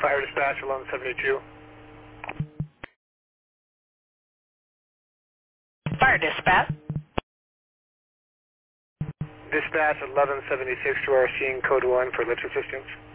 Fire dispatch 1172. Fire dispatch. Dispatch 1176 to our scene, code 1 for electric systems.